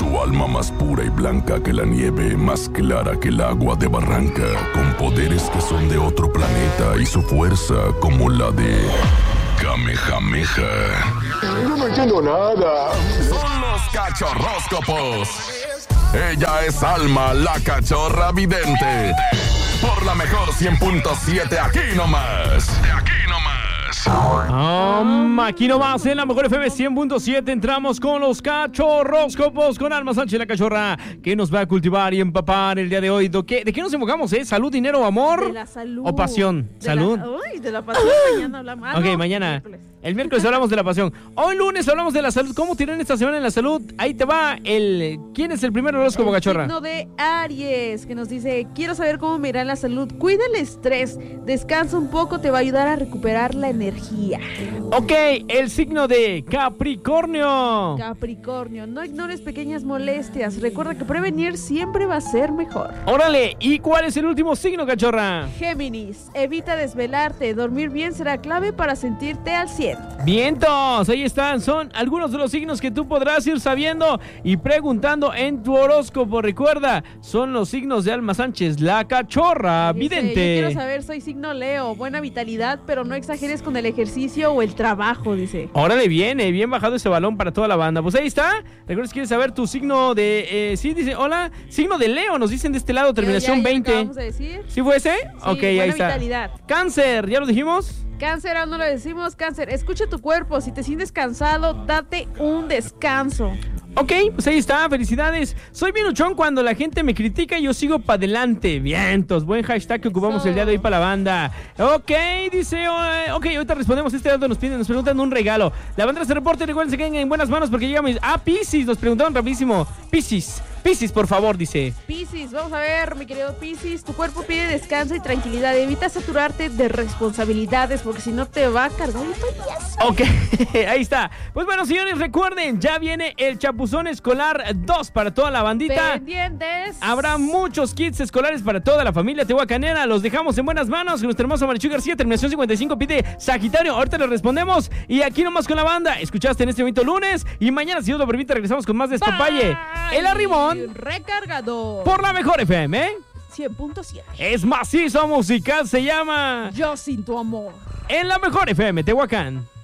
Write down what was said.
Su alma más pura y blanca que la nieve, más clara que el agua de barranca, con poderes que son de otro planeta y su fuerza como la de Kamehameha. Yo no entiendo nada. Son los cachorróscopos. Ella es Alma, la cachorra vidente. Por la mejor 100.7, aquí nomás. Aquí nomás en la mejor FM 100.7 entramos con los cachorróscopos con Alma Sánchez, la cachorra, que nos va a cultivar y empapar el día de hoy. ¿De qué nos enfocamos? ¿Salud, dinero, amor? De la salud. ¿O pasión? ¿Salud? De la pasión mañana hablamos. Ok, mañana. El miércoles hablamos de la pasión. Hoy lunes hablamos de la salud. ¿Cómo tienen esta semana en la salud? Ahí te va ¿Quién es el primer horóscopo, cachorra? El signo de Aries, que nos dice: quiero saber cómo me irá en la salud. Cuida el estrés, descansa un poco, te va a ayudar a recuperar la energía. Ok, el signo de Capricornio. Capricornio, no ignores pequeñas molestias. Recuerda que prevenir siempre va a ser mejor. Órale, ¿y cuál es el último signo, cachorra? Géminis, evita desvelarte. Dormir bien será clave para sentirte al 100. Vientos, ahí están, son algunos de los signos que tú podrás ir sabiendo y preguntando en tu horóscopo. Recuerda, son los signos de Alma Sánchez, la cachorra vidente. Yo quiero saber, soy signo Leo, buena vitalidad, pero no exageres con el ejercicio o el trabajo, dice. Órale, bien bajado ese balón para toda la banda. Pues ahí está, recuerda si quieres saber tu signo de... sí, dice, hola, signo de Leo, nos dicen de este lado, terminación 20. ¿Qué vamos a decir? ¿Sí fue ese? Sí, ok, ahí está. Vitalidad. Cáncer, ¿ya lo dijimos? Cáncer, aún no lo decimos. Cáncer, escucha tu cuerpo. Si te sientes cansado, date un descanso. Ok, pues ahí está, felicidades. Soy bien luchón cuando la gente me critica y yo sigo para adelante. Vientos, buen hashtag que ocupamos el día de hoy para la banda. Ok, dice, ok, ahorita respondemos este dato, nos preguntan un regalo. La banda se reporte, recuerden, se queden en buenas manos porque llegamos. Piscis, nos preguntaron rapidísimo. Piscis, por favor, dice. Piscis, vamos a ver, mi querido Piscis, tu cuerpo pide descanso y tranquilidad. Evita saturarte de responsabilidades porque si no te va a cargar el payaso. Ok, ahí está. Pues bueno, señores, recuerden, ya viene el Chapuzón Escolar 2 para toda la bandita. Pendientes. Habrá muchos kits escolares para toda la familia tehuacanera. Los dejamos en buenas manos. Nuestra hermosa Marichu García, terminación 55, pide Sagitario. Ahorita le respondemos. Y aquí nomás con la banda. Escuchaste en este momento lunes. Y mañana, si Dios lo permite, regresamos con más Despapalle. El Arrimón. Recargador. Por la mejor FM. 100.7. Es macizo musical, se llama Yo sin tu amor. En la mejor FM, Tehuacán.